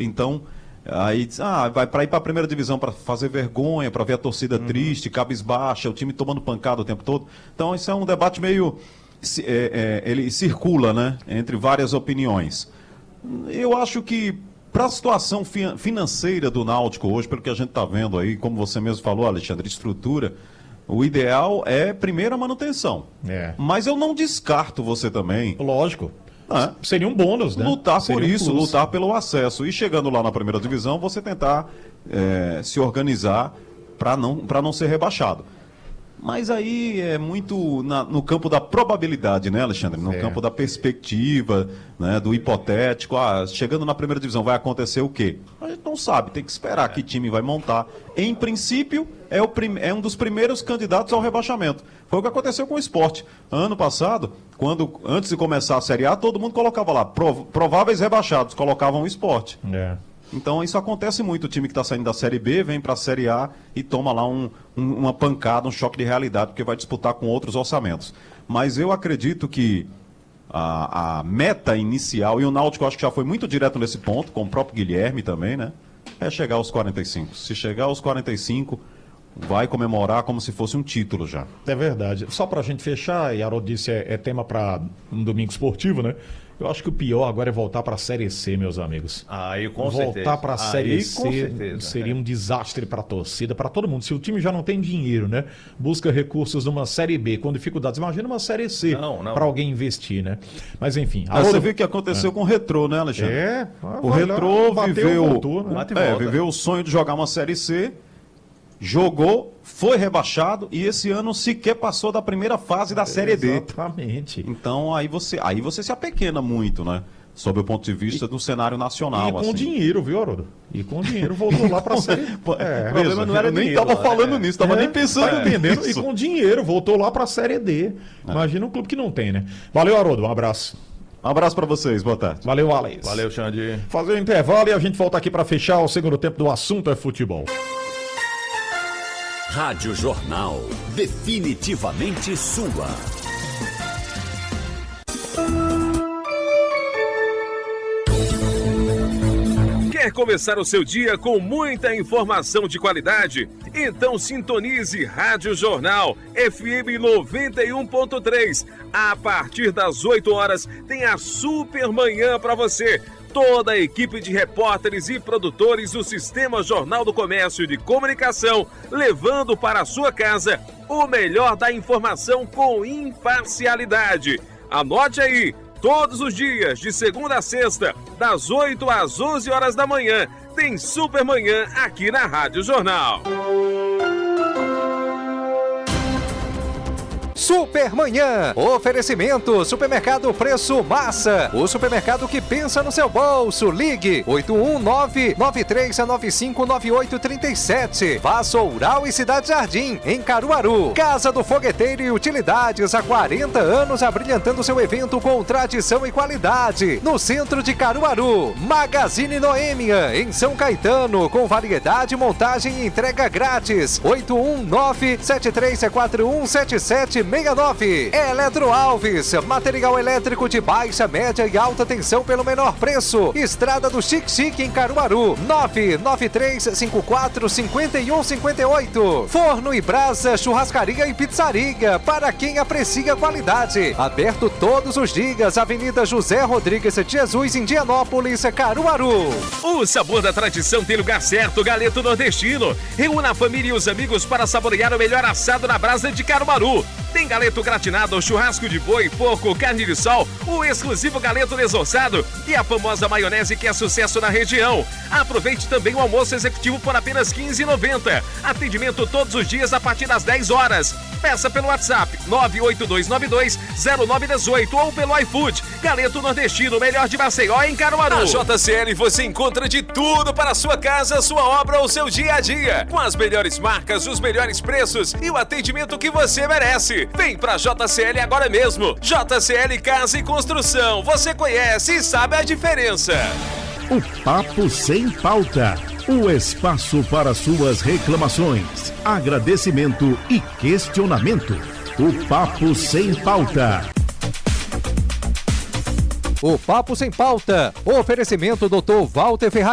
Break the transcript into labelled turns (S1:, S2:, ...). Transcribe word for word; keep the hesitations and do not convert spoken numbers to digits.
S1: Então, aí diz, ah, vai para ir para a primeira divisão para fazer vergonha, para ver a torcida uhum. triste, cabisbaixa, o time tomando pancada o tempo todo. Então, isso é um debate meio... É, é, ele circula, né, entre várias opiniões. Eu acho que, para a situação fi- financeira do Náutico hoje, pelo que a gente está vendo aí, como você mesmo falou, Alexandre, estrutura, o ideal é primeiro a manutenção. É. Mas eu não descarto você também.
S2: Lógico. É. Seria um bônus, né?
S1: Lutar
S2: Seria
S1: por
S2: um
S1: isso,
S2: plus.
S1: lutar pelo acesso. E chegando lá na primeira divisão, você tentar é, se organizar para não, para não ser rebaixado. Mas aí é muito na, no campo da probabilidade, né, Alexandre? No é. campo da perspectiva, né, do hipotético. Ah, chegando na primeira divisão vai acontecer o quê? A gente não sabe, tem que esperar é. que time vai montar. Em princípio, é, o prim... é um dos primeiros candidatos ao rebaixamento. Foi o que aconteceu com o Sport. Ano passado, quando antes de começar a Série A, todo mundo colocava lá, prov... prováveis rebaixados, colocavam o Sport. É. Então isso acontece muito, o time que está saindo da Série B vem para a Série A e toma lá um, um, uma pancada, um choque de realidade, porque vai disputar com outros orçamentos. Mas eu acredito que a, a meta inicial, e o Náutico acho que já foi muito direto nesse ponto, com o próprio Guilherme também, né? É chegar aos quarenta e cinco. Se chegar aos quarenta e cinco, vai comemorar como se fosse um título já.
S2: É verdade. Só para a gente fechar, e a Haroldo disse, é, é tema para um domingo esportivo, né? Eu acho que o pior agora é voltar para a Série C, meus amigos.
S3: Aí, com
S2: voltar
S3: certeza.
S2: Voltar para a Série
S3: Aí,
S2: C seria um desastre para a torcida, para todo mundo. Se o time já não tem dinheiro, né? Busca recursos numa Série B com dificuldades. Imagina uma Série C para alguém investir, né? Mas enfim.
S1: Ah, você viu o que aconteceu é. com o Retrô, né, Alexandre?
S2: É.
S1: O Retrô
S2: bateu,
S1: viveu,
S2: voltou, né?
S1: é, viveu o sonho de jogar uma Série C. Jogou, foi rebaixado e esse ano sequer passou da primeira fase da Série D.
S2: Exatamente.
S1: Então aí você, aí você se apequena muito, né? Sob o ponto de vista e, do cenário nacional.
S2: E com
S1: assim.
S2: dinheiro, viu, Haroldo? E com dinheiro voltou lá para a Série D.
S1: É, o problema não era eu nem estava falando é. nisso, estava é, nem pensando
S2: tá entendendo? Nisso. E com dinheiro voltou lá para a Série D. É. Imagina um clube que não tem, né? Valeu, Haroldo, um abraço.
S1: Um abraço para vocês, boa tarde.
S2: Valeu, Alex.
S3: Valeu, Xande.
S2: Fazer o intervalo e a gente volta aqui para fechar o segundo tempo do Assunto é Futebol.
S4: Rádio Jornal, definitivamente sua.
S5: Quer começar o seu dia com muita informação de qualidade? Então sintonize Rádio Jornal F M noventa e um ponto três. A partir das oito horas tem a super manhã para você. Toda a equipe de repórteres e produtores do Sistema Jornal do Comércio de Comunicação, levando para a sua casa o melhor da informação com imparcialidade. Anote aí, todos os dias, de segunda a sexta, das oito às onze horas da manhã, tem Supermanhã aqui na Rádio Jornal.
S6: Supermanhã, oferecimento, Supermercado Preço Massa, o supermercado que pensa no seu bolso. Ligue oito um nove, nove três nove cinco, nove oito três sete. Vassoural e Cidade Jardim, em Caruaru. Casa do Fogueteiro e Utilidades, há quarenta anos abrilhantando seu evento com tradição e qualidade. No centro de Caruaru. Magazine Noêmia, em São Caetano, com variedade, montagem e entrega grátis. oito um nove, sete três quatro um, sete sete seis nove. Eletro Alves, material elétrico de baixa, média e alta tensão pelo menor preço. Estrada do Chique Chique em Caruaru, nove nove três cinco quatro cinco um cinco oito. Forno e Brasa, churrascaria e pizzaria, para quem aprecia qualidade. Aberto todos os dias, Avenida José Rodrigues de Jesus, Indianópolis, Caruaru.
S5: O sabor da tradição tem lugar certo, Galeto Nordestino. Reúna a família e os amigos para saborear o melhor assado na brasa de Caruaru. Tem galeto gratinado, churrasco de boi, porco, carne de sol, o exclusivo galeto desossado e a famosa maionese que é sucesso na região. Aproveite também o almoço executivo por apenas quinze reais e noventa centavos. Atendimento todos os dias a partir das dez horas. Peça pelo WhatsApp nove oito dois nove dois zero nove um oito ou pelo iFood. Galeto Nordestino, melhor de Maceió em Caruaru.
S7: Na J C L você encontra de tudo para a sua casa, sua obra ou seu dia a dia. Com as melhores marcas, os melhores preços e o atendimento que você merece. Vem pra J C L agora mesmo. J C L Casa e Construção. Você conhece e sabe a diferença.
S8: O Papo Sem Pauta. O espaço para suas reclamações, agradecimento e questionamento. O Papo Sem Pauta.
S6: O Papo Sem Pauta. Oferecimento doutor Walter Ferraz.